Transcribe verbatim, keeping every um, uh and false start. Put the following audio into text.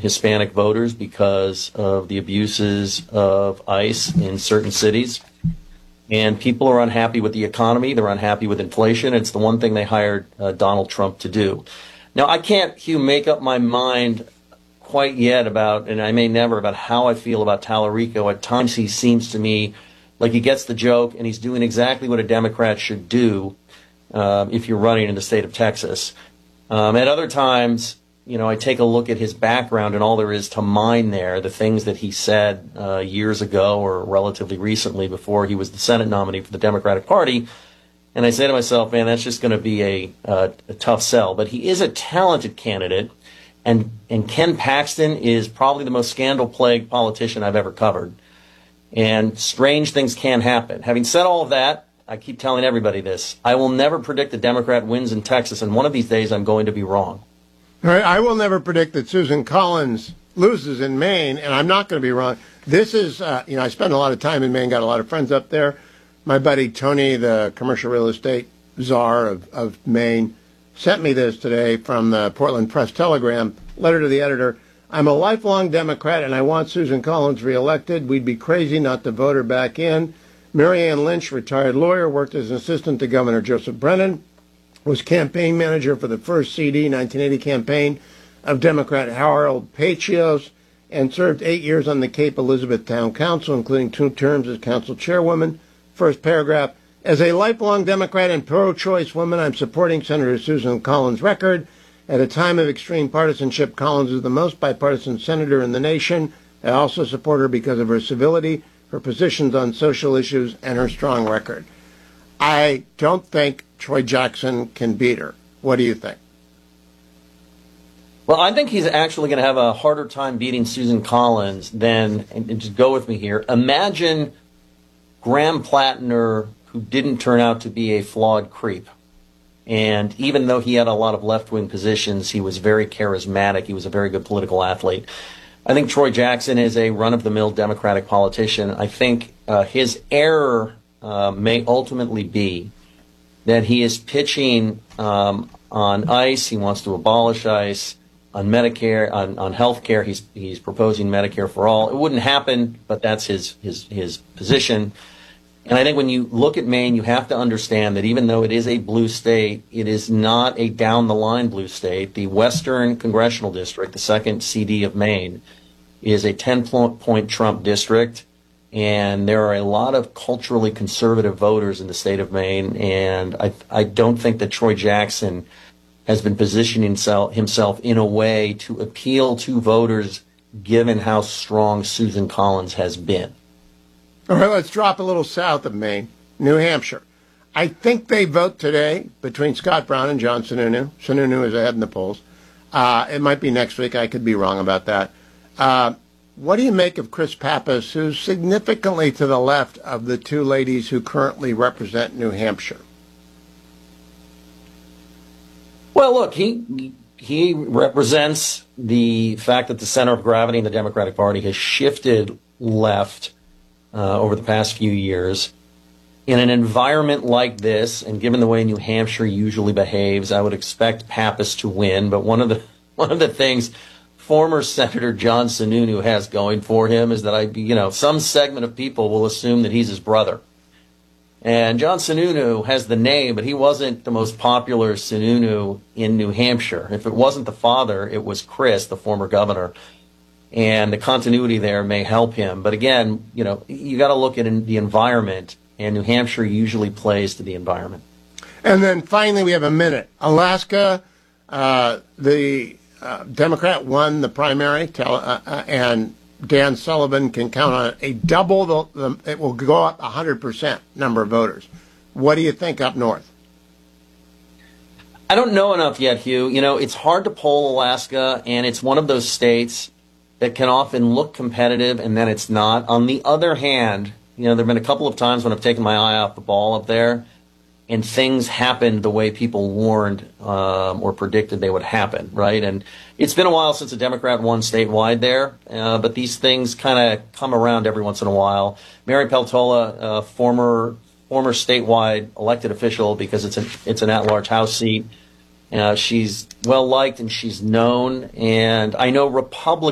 Hispanic voters because of the abuses of ICE in certain cities. And people are unhappy with the economy. They're unhappy with inflation. It's the one thing they hired uh, Donald Trump to do. Now, I can't, Hugh, make up my mind quite yet about, and I may never, about how I feel about Tallarico. At times he seems to me like he gets the joke and he's doing exactly what a Democrat should do uh, if you're running in the state of Texas. Um, at other times, you know, I take a look at his background and all there is to mine there, the things that he said uh, years ago or relatively recently before he was the Senate nominee for the Democratic Party. And I say to myself, man, that's just going to be a, uh, a tough sell. But he is a talented candidate. And, and Ken Paxton is probably the most scandal-plagued politician I've ever covered. And strange things can happen. Having said all of that, I keep telling everybody this. I will never predict a Democrat wins in Texas, and one of these days I'm going to be wrong. All right, I will never predict that Susan Collins loses in Maine, and I'm not going to be wrong. This is, uh, you know, I spend a lot of time in Maine, got a lot of friends up there. My buddy Tony, the commercial real estate czar of, of Maine, sent me this today from the Portland Press-Telegram, letter to the editor. I'm a lifelong Democrat, and I want Susan Collins reelected. We'd be crazy not to vote her back in. Marianne Lynch, retired lawyer, worked as an assistant to Governor Joseph Brennan, was campaign manager for the first C D nineteen eighty campaign of Democrat Harold Pachios, and served eight years on the Cape Elizabeth Town Council, including two terms as council chairwoman. First paragraph, as a lifelong Democrat and pro-choice woman, I'm supporting Senator Susan Collins' record. At a time of extreme partisanship, Collins is the most bipartisan senator in the nation. I also support her because of her civility, her positions on social issues, and her strong record. I don't think Troy Jackson can beat her. What do you think? Well, I think he's actually going to have a harder time beating Susan Collins than, and just go with me here, imagine Graham Plattner, who didn't turn out to be a flawed creep. And even though he had a lot of left-wing positions, he was very charismatic. He was a very good political athlete. I think Troy Jackson is a run-of-the-mill Democratic politician. I think uh, his error uh, may ultimately be that he is pitching um, on ICE. He wants to abolish ICE. On Medicare, on, on health care, he's, he's proposing Medicare for all. It wouldn't happen, but that's his, his, his position. And I think when you look at Maine, you have to understand that even though it is a blue state, it is not a down-the-line blue state. The Western Congressional District, the second C D of Maine, is a ten-point Trump district, and there are a lot of culturally conservative voters in the state of Maine, and I, I don't think that Troy Jackson has been positioning himself, himself in a way to appeal to voters given how strong Susan Collins has been. All right, let's drop a little south of Maine, New Hampshire. I think they vote today between Scott Brown and John Sununu. Sununu is ahead in the polls. Uh, it might be next week. I could be wrong about that. Uh, what do you make of Chris Pappas, who's significantly to the left of the two ladies who currently represent New Hampshire? Well, look, he he represents the fact that the center of gravity in the Democratic Party has shifted left uh, over the past few years. In an environment like this, and given the way New Hampshire usually behaves, I would expect Pappas to win. But one of the one of the things former Senator John Sununu has going for him is that I, you know, some segment of people will assume that he's his brother. And John Sununu has the name, but he wasn't the most popular Sununu in New Hampshire. If it wasn't the father, it was Chris, the former governor. And the continuity there may help him. But again, you know, you got to look at the environment, and New Hampshire usually plays to the environment. And then finally, we have a minute. Alaska, uh, the uh, Democrat won the primary, tell, uh, uh, and Dan Sullivan can count on a double, the, the, it will go up one hundred percent number of voters. What do you think up north? I don't know enough yet, Hugh. You know, it's hard to poll Alaska, and it's one of those states that can often look competitive, and then it's not. On the other hand, you know, there have been a couple of times when I've taken my eye off the ball up there, and things happened the way people warned um, or predicted they would happen, right? And it's been a while since a Democrat won statewide there, uh, but these things kind of come around every once in a while. Mary Peltola, uh, former former statewide elected official, because it's an it's an at-large House seat. Uh, she's well liked and she's known, and I know Republicans